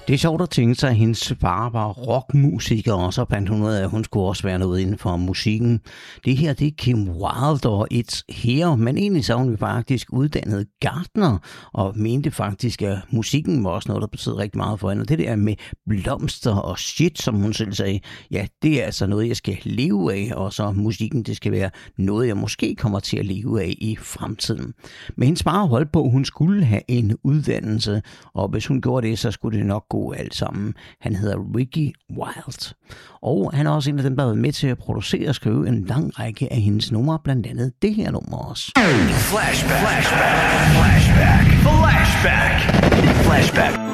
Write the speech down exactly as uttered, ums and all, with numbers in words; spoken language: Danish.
Det er sjovt at tænke sig, at hendes far var rockmusiker, og så fandt hun ud af, at hun skulle også være noget inden for musikken. Det her, det er Kim Wilde og It's Here, men egentlig så hun faktisk uddannet gartner, og mente faktisk, at musikken var også noget, der betød rigtig meget for hende. Og det der med blomster og shit, som hun selv sagde, ja, det er altså noget, jeg skal leve af, og så musikken, det skal være noget, jeg måske kommer til at leve af i fremtiden. Men hendes far holdt på, at hun skulle have en uddannelse, og hvis hun gjorde det, så skulle det nok gå alt sammen. Han hedder Ricky Wilde. Og han er også en af dem, der har været med til at producere og skrive en lang række af hendes numre, blandt andet det her nummer også. Flashback, flashback, flashback, flashback, flashback.